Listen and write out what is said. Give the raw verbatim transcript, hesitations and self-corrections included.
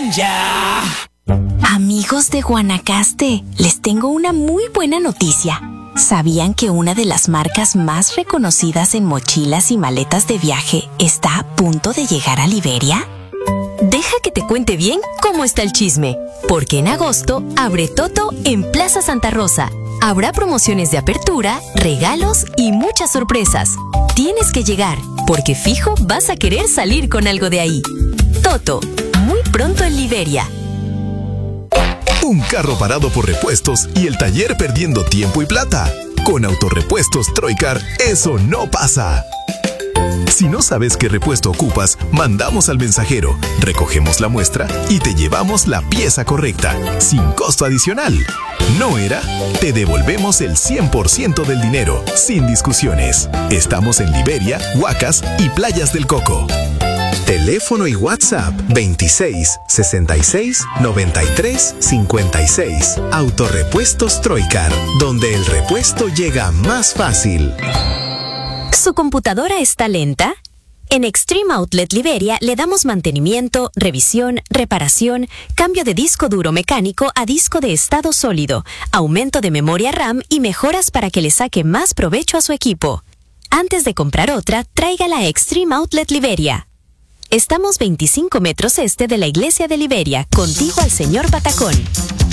ya. Amigos de Guanacaste, les tengo una muy buena noticia. ¿Sabían que una de las marcas más reconocidas en mochilas y maletas de viaje está a punto de llegar a Liberia? Deja que te cuente bien cómo está el chisme, porque en agosto abre Toto en Plaza Santa Rosa. Habrá promociones de apertura, regalos y muchas sorpresas. Tienes que llegar, porque fijo vas a querer salir con algo de ahí. Toto, muy pronto en Liberia. Un carro parado por repuestos y el taller perdiendo tiempo y plata. Con Autorepuestos Troycar, eso no pasa. Si no sabes qué repuesto ocupas, mandamos al mensajero, recogemos la muestra y te llevamos la pieza correcta, sin costo adicional. ¿No era? Te devolvemos el cien por ciento del dinero, sin discusiones. Estamos en Liberia, Huacas y Playas del Coco. Teléfono y WhatsApp veintiséis, sesenta y seis, noventa y tres, cincuenta y seis. Autorepuestos Troycar, donde el repuesto llega más fácil. ¿Su computadora está lenta? En Extreme Outlet Liberia le damos mantenimiento, revisión, reparación, cambio de disco duro mecánico a disco de estado sólido, aumento de memoria RAM y mejoras para que le saque más provecho a su equipo. Antes de comprar otra, tráigala a Extreme Outlet Liberia. Estamos veinticinco metros este de la iglesia de Liberia, contigo al señor Patacón.